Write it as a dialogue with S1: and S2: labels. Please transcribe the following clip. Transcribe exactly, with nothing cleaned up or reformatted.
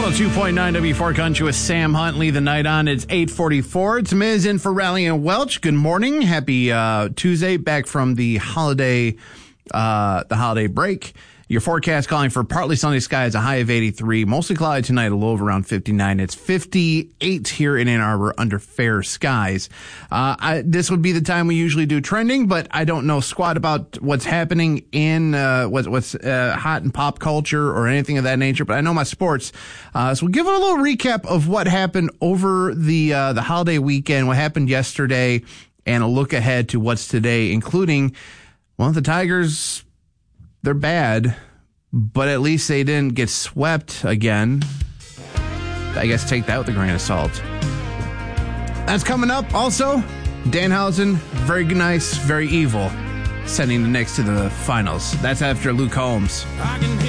S1: oh two point nine W four Country with Sam Huntley. The night on. It's eight forty-four. It's Miz in for Rally and Welch. Good morning. Happy uh, Tuesday. Back from the holiday, uh, the holiday break. Your forecast calling for partly sunny skies, a high of eighty-three. Mostly cloudy tonight, a low of around fifty-nine. It's fifty-eight here in Ann Arbor under fair skies. Uh, I, this would be the time we usually do trending, but I don't know squat about what's happening in uh, what's, what's uh, hot in pop culture or anything of that nature, but I know my sports. Uh, so we'll give a little recap of what happened over the uh, the holiday weekend, what happened yesterday, and a look ahead to what's today, including, well, the Tigers. They're bad, but at least they didn't get swept again. I guess take that with a grain of salt. That's coming up. Also, Danhausen, very nice, very evil, sending the Knicks to the finals. That's after Luke Combs.